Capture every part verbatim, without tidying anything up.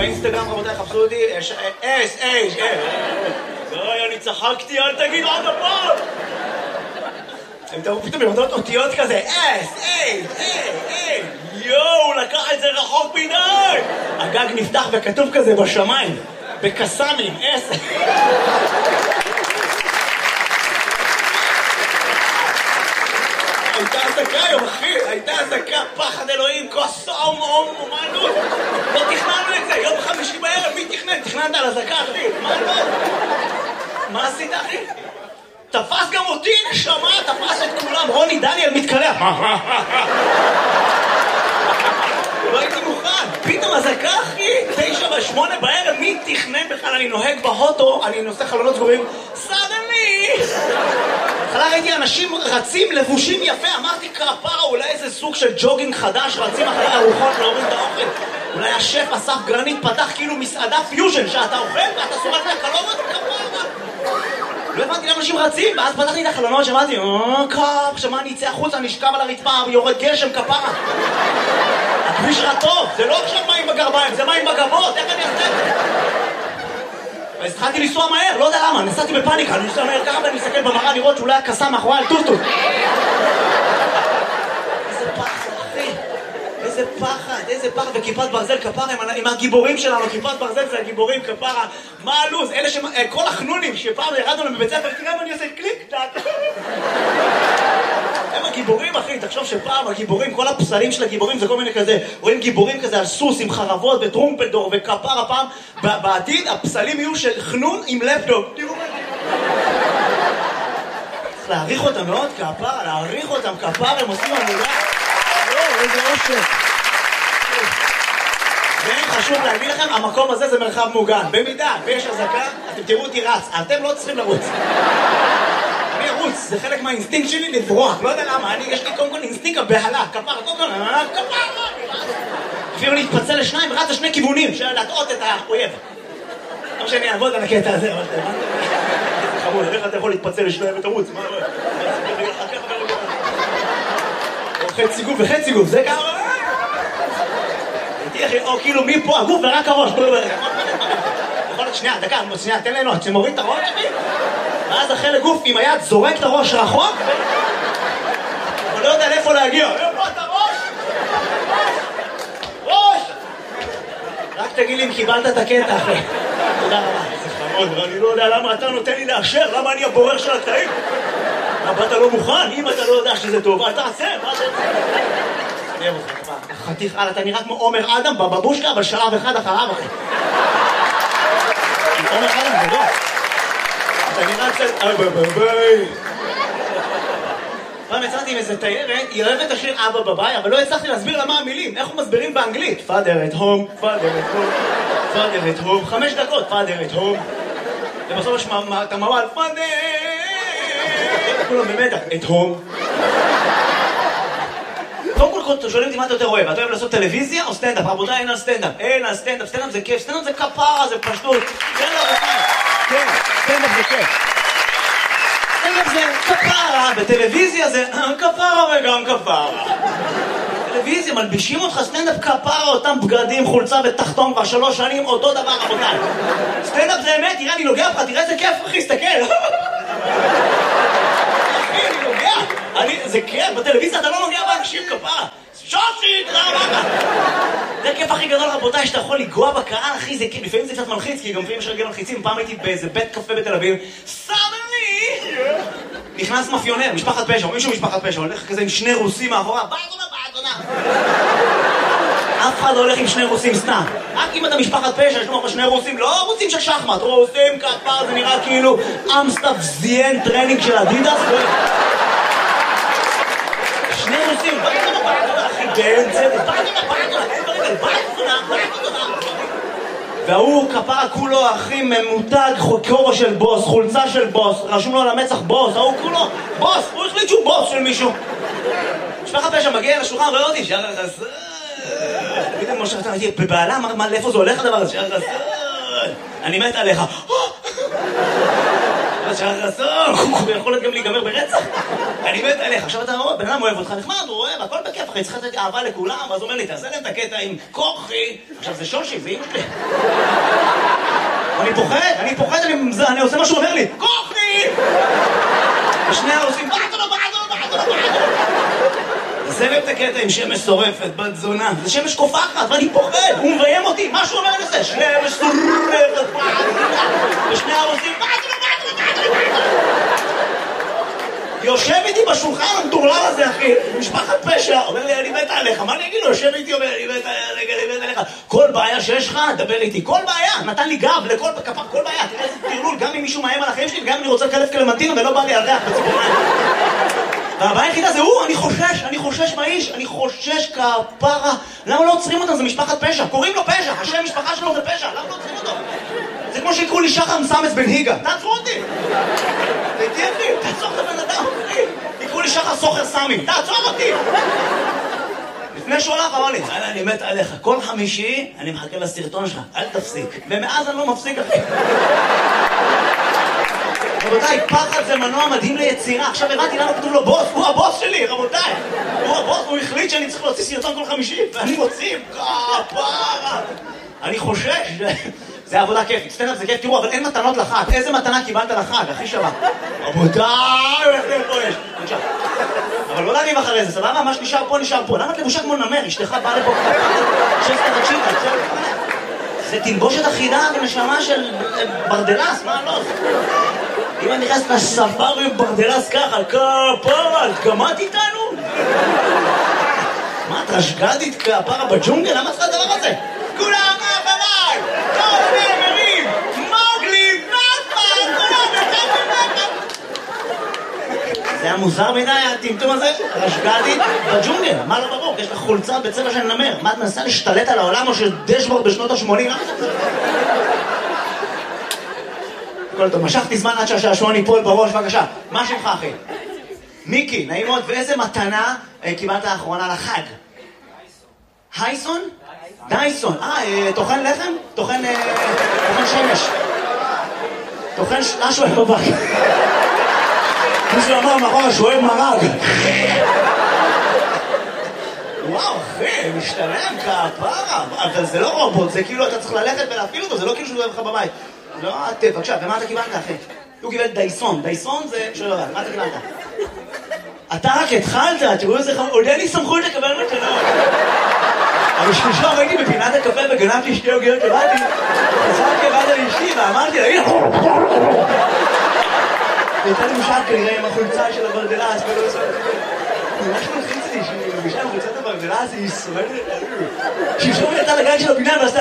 באינסטגרם, רבותיי, חפשו אותי, אס, אס, אס. אוי, אני צחקתי, אל תגיד עוד הפעם. הם תראו פתאום למדות אותיות כזה, אס, אס, אס, יואו, לקח את זה רחוק מדי. הגג נפתח וכתוב כזה בשמיים, בקסמים, אס. הייתה עסקה היום, אחי, הייתה עסקה, פחד אלוהים, כוס אום, אום, אומנות. לא תכננו את זה, יום חמישי בערב, מי תכנן? תכננת על עסקה, אחי, מה לא? מה עשית, אחי? תפס גם אותי, נשמה, תפס את כולם, רוני דניאל מתקלח. לא הייתי מוכן, פתאום עסקה, אחי, תשע ושמונה בערב, מי תכנן בכלל? אני נוהג בהוטו, אני נושא חלונות סגורים, סדני! בהתחלה ראיתי אנשים רצים לבושים יפה, אמרתי כפרה, אולי איזה סוג של ג'וגינג חדש, רצים אחרי ארוחות להוריד את האוכל. אולי השף אסף גרנית פתח כאילו מסעדה פיוז'ן, שאתה אוכל ואתה שורק מהקלוריות, כפרה. לא הבנתי למה אנשים רצים, ואז פתחתי את החלונות, שמעתי, אה, קאפ, שמה אני אצא החוצה, נשכב על הרצפה, יורד גשם, כפרה. הכביש רטוב, זה לא עכשיו מים בגרביים, זה מים בגבות, איך אני אעשה את זה? אז התחלתי לנסוע מהר, לא יודע למה, נסעתי בפאניקה, אני נוסע מהר ככה ואני מסתכל במראה לראות שאולי הקסם מאחורי על טוטוט. איזה פחד, אחי, איזה פחד, איזה פחד, וכיפת ברזל כפרה עם הגיבורים שלנו, כיפת ברזל זה הגיבורים כפרה, מה הלוז? אלה ש... כל החנונים שפעם ירדנו להם בבית ספר, תראה מה אני עושה קליק, טאק. הם הגיבורים, אחי, תחשוב שפעם הגיבורים, כל הפסלים של הגיבורים זה כל מיני כזה, רואים גיבורים כזה על סוס עם חרבות וטרומפלדור וכפרה פעם, בעתיד הפסלים יהיו של חנון עם לפטופ. תראו מה זה. צריך להעריך אותם מאוד, כפרה, להעריך אותם, כפרה, הם עושים עבודה. לא, איזה אושר. וחשוב להגיד לכם, המקום הזה זה מרחב מוגן. במידה, ויש הזקה, אתם תראו אותי רץ, אתם לא צריכים לרוץ. אני ארוץ, זה חלק מהאינסטינקט שלי לברוח, לא יודע למה, אני, יש לי קודם כל אינסטינקט הבהלה, כפרה, קודם כל, כפרה, אפילו להתפצל לשניים, רץ לשני כיוונים, של להטעות את האויב. לא שאני אעבוד על הקטע הזה, אבל אתה הבנת? זה חמוד, איך אתה יכול להתפצל לשניים ותרוץ? מה, מה, או חצי גוף וחצי גוף, זה ככה, או כאילו מפה הגוף ורק הראש. יכול להיות, שנייה, דקה, שנייה, תן לנו, שמוריד את הראש, ואז אחרי לגוף עם היד זורק את הראש רחוק, אבל לא יודע לאיפה להגיע. איפה את הראש? ראש! רק תגיד לי אם קיבלת את הקטע אחרי. תודה רבה. זה חמוד, ואני לא יודע למה אתה נותן לי לאשר, למה אני הבורר של הקטעים? למה אתה לא מוכן? אם אתה לא יודע שזה טוב, אל תעשה, מה זה? חתיך, אלה, אתה נראה כמו עומר אדם בבבושקה, אבל שלב אחד אחריו, אחי. עומר אדם, זה לא. אתה נראה קצת... אבא בביי. פעם יצאתי עם איזה תיירת, היא אוהבת השיר אבא בביי, אבל לא הצלחתי להסביר לה מה המילים, איך הוא מסבירים באנגלית. Father at home, Father at home, Father at home, חמש דקות, Father at home. ובסוף יש את המוואל, Father! כולם במדע, at home. קודם כל שואלים אותי מה אתה יותר אוהב, אתה אוהב לעשות טלוויזיה או סטנדאפ? רבותיי, אין על סטנדאפ, אין על סטנדאפ, סטנדאפ זה כיף, סטנדאפ זה כפרה, זה פשטות, כן רבותיי, כן, סטנדאפ זה כיף. סטנדאפ זה כפרה, בטלוויזיה זה כפרה וגם כפרה. טלוויזיה, מלבישים אותך סטנדאפ כפרה, אותם בגדים, חולצה ותחתון כבר שלוש שנים, אותו דבר רבותיי. סטנדאפ זה אמת, תראה, אני נוגע לך, תראה איזה כיף, אחי, סתכל. זה כיף, בטלוויזיה אתה לא נוגע באנשים כפרה. שושי, תודה רבה. זה הכיף הכי גדול רבותיי, שאתה יכול לגוע בקהל, אחי, זה כיף. לפעמים זה קצת מלחיץ, כי גם לפעמים יש רגל מלחיצים. פעם הייתי באיזה בית קפה בתל אביב, סדני! נכנס מאפיונר, משפחת פשע, מישהו משפחת פשע, הולך כזה עם שני רוסים מאחורה, באזונה, באזונה. אף אחד לא הולך עם שני רוסים סתם. רק אם אתה משפחת פשע, יש לך שני רוסים, לא רוסים של שחמט, רוסים כפר, זה נראה כאילו אמסטאפ זיין טרנינג של אדידס. שני רוסים, באזונה, באזונה, אחי, באמצע, באזונה, באזונה, באזונה, באזונה. והוא כפרה כולו, אחי, ממותג, כובע של בוס, חולצה של בוס, רשום לו על המצח בוס, ההוא כולו, בוס, הוא החליט שהוא בוס של מישהו. משפחת פשע מגיע לשולחן, רואה אותי, שער רזל. פתאום כמו שאתה הייתי בבעלה, מה, לאיפה זה הולך הדבר הזה? שער רזל. אני מת עליך. שחר חסון, הוא יכול להיות גם להיגמר ברצח. אני מת עליך, עכשיו אתה רואה, בן אדם אוהב אותך, נחמד, הוא אוהב, הכל בכיף, אחי, צריך לתת אהבה לכולם, ואז הוא אומר לי, תעשה להם את הקטע עם כוחי. עכשיו זה שושי, זה אמא שלי. אני פוחד, אני פוחד, אני עושה מה שהוא אומר לי, כוחי! ושני העושים, בעדו לו, בעדו לו, בעדו לו, בעדו לו. תעשה להם את הקטע עם שמש שורפת, בת זונה, זה שמש קופחת, ואני פוחד, הוא מביים אותי, מה שהוא אומר לזה, שמש שורפת, ושני העושים, בעדו לו, בעדו לו, בעדו לו, בעדו לו. יושב איתי בשולחן המטורלל הזה, אחי, משפחת פשע, אומר לי, אני מת עליך, מה אני אגיד לו? יושב איתי, אומר, אני מת עליך, אני מת עליך. כל בעיה שיש לך, דבר איתי, כל בעיה, נתן לי גב לכל כפר, כל בעיה, תראה איזה תרלול, גם אם מישהו מאיים על החיים שלי, וגם אם אני רוצה לקלף קלמנטינה ולא בא לי על ריח בציפורניים. והבעיה היחידה זה הוא, אני חושש, אני חושש מהאיש, אני חושש כפרה. למה לא עוצרים אותם? זה משפחת פשע, קוראים לו פשע, השם משפחה שלו זה פשע, למה לא עוצרים אותו? זה כמו שיקראו לי שחר מסמס בן היגה, תעצרו אותי! תהייתי אחי, תעצור את הבן אדם, אחי! יקראו לי שחר סוחר סמי, תעצור אותי! לפני שהוא הלך אמר לי, אני מת עליך, כל חמישי אני מחכה לסרטון שלך, אל תפסיק. ומאז אני לא מפסיק, אחי. רבותיי, פחד זה מנוע מדהים ליצירה. עכשיו הבנתי למה כתוב לו בוס, הוא הבוס שלי, רבותיי. הוא הבוס, הוא החליט שאני צריך להוציא סרטון כל חמישי, ואני מוציא, כפרה. אני חושש. זה עבודה כיפית, סטנדאפ זה כיף, תראו, אבל אין מתנות לחג. איזה מתנה קיבלת לחג, הכי שווה? רבותיי, איך זה פה יש? נשאר. אבל לא להריב אחרי זה, סבבה? מה שנשאר פה, נשאר פה. למה את לבושה כמו נמר? אשתך באה לפה ככה. שסת תקשיב, זה תלבושת אחידה ונשמה של ברדלס, מה לא? אם אני נכנסת לספארי ברדלס ככה, כפרה, גמאת איתנו? מה, את רשגדית כפרה בג'ונגל? למה צריך הדבר הזה? כולם אחריי! כל הנאמרים! מוגלי, נאפה! כולם אחריי! זה היה מוזר מדי, הטמטום הזה? רשגדית בג'ונגל, מה לא ברור? יש לך חולצה בצבע של נמר. מה, את מנסה להשתלט על העולם או של דשבורד בשנות ה-שמונים? כל טוב, משכתי זמן עד שהשעשועון ייפול בראש, בבקשה. מה שלך, אחי? מיקי, נעים מאוד, ואיזה מתנה קיבלת האחרונה לחג? הייסון? דייסון. אה, תוכן לחם? תוכן שמש. תוכן משהו בבית. מישהו אמר מאחורה שהוא אוהב מרג. וואו, אחי, משתלם כפרה. אבל זה לא רובוט, זה כאילו אתה צריך ללכת ולהפעיל אותו, זה לא כאילו שהוא אוהב לך בבית. לא, טוב, בבקשה, ומה אתה קיבלת, אחי? הוא קיבל דייסון. דייסון זה שלא יודע, מה אתה קיבלת? אתה רק התחלת, תראו איזה חמור, עוד אין לי סמכות לקבל מתנות. אבל שלושה ראיתי בפינת הקפה וגנבתי שתי עוגיות לבאתי, חזרתי לבאתי לאשתי ואמרתי לה, הנה! הייתה לי משל כנראה עם החולצה של הברדלס, ולא עושה... ממש מלחיץ לי שהיא מבישה עם חולצת הברדלס, היא שורדת... שמשום יצא לגן של הפינה ועשתה...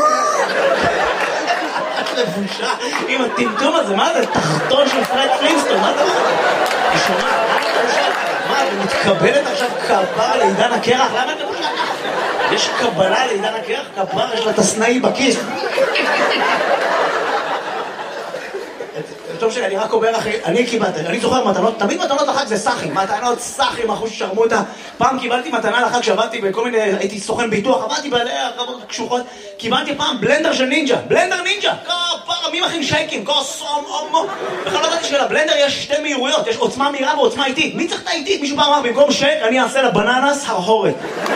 לבושה עם הטמטום הזה, מה זה? תחתון של פרד פלינסטון, מה זה? היא שומעת, מה, ומתקבלת עכשיו כפרה לעידן הקרח? למה את לבושה ככה? יש קבלה לעידן הקרח? כפרה, יש לה את הסנאי בכיס. טוב שלי, אני רק אומר אחי, אני קיבלתי, אני זוכר מתנות, תמיד מתנות לחג זה סחים, מתנות סחים, אחוז ששרמוטה. פעם קיבלתי מתנה לחג שעבדתי בכל מיני, הייתי סוכן ביטוח, עבדתי בעליה, רבות קשוחות, קיבלתי פעם בלנדר של נינג'ה, בלנדר נינג'ה, כפרה, מי מכין שייקים, כוסום, אומו. בכלל לא ידעתי שלבלנדר יש שתי מהירויות, יש עוצמה מהירה ועוצמה איטית. מי צריך את האיטית? מישהו פעם אמר, במקום שייק, אני אעשה לבננס הרהורת.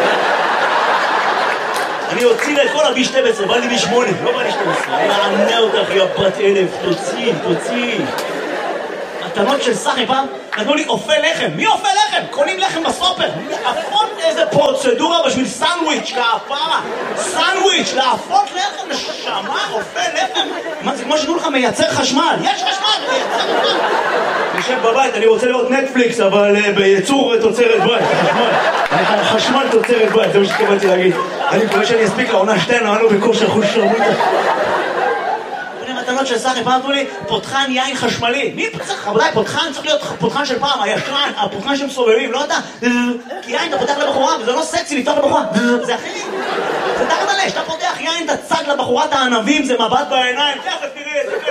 אני אוציא לה את כל הבי שתים עשרה, בא לי בי שמונה, לא בא לי שתים עשרה. אני מענה אותך, יא בת אלף, תוציא, תוציא. מתנות של סחי פעם, נתנו לי אופה לחם. מי אופה לחם? קונים לחם בסופר. להפות איזה פרוצדורה בשביל סנדוויץ', כפרה. סנדוויץ', להפות לחם, נשמה, אופה לחם. מה זה כמו שתנו לך מייצר חשמל? יש חשמל, מייצר חשמל. נשב בבית, אני רוצה לראות נטפליקס, אבל בייצור תוצרת בית, חשמל. חשמל תוצרת בית, זה מה שתקבלתי להגיד. אני מקווה שאני אספיק לעונה שתיים, אבל לא בכושר חוש שרמוטה. מתנות של סחי, פעם אמרו לי, פותחן יין חשמלי. מי צריך? רבותיי, פותחן צריך להיות פותחן של פעם, הישן, הפותחן שמסובבים, לא אתה. כי יין אתה פותח לבחורה, וזה לא סקסי לפתוח לבחורה. זה הכי... זה תחת הלש, אתה פותח יין, אתה צג לבחורת הענבים, זה מבט בעיניים, תכף תראי את זה.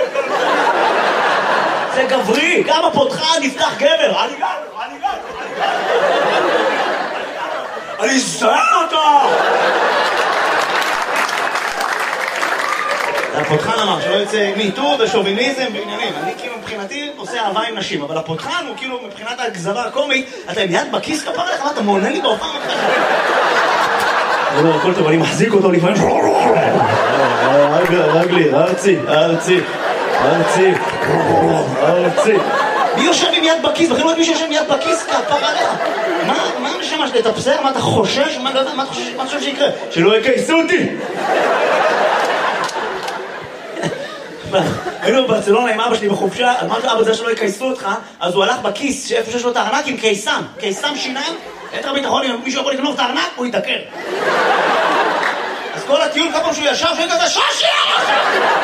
זה גברי, גם הפותחן נפתח גבר. אני גבר, אני גבר, אני גבר. אני זהר אותו! הפותחן אמר שלא יוצא ניטור ושוביניזם ועניינים. אני כאילו מבחינתי עושה אהבה עם נשים, אבל הפותחן הוא כאילו מבחינת הגזרה הקומית, אתה עם יד בכיס כפרה לך, אתה מעונה לי בהופעה מתחת. אני אומר, הכל טוב, אני מחזיק אותו לפעמים. רגלי, ארצי, ארצי, ארצי, ארצי. מי יושב עם יד בכיס? בכלל לא את מי שיושב עם יד בכיס כפרה עליך. מה הנשמה שלי? אתה בסדר? מה אתה חושש? מה אתה חושב שיקרה? שלא יקייסו אותי! היינו בברצלונה עם אבא שלי בחופשה, אמרתי אבא זה שלא יקייסו אותך, אז הוא הלך בכיס איפה שיש לו את הארנק עם קיסם, קיסם שיניים, יתר ביטחון, אם מישהו יכול לגנוב את הארנק, הוא יתעקר. אז כל הטיול כמה שהוא ישב, שהוא כזה שושי!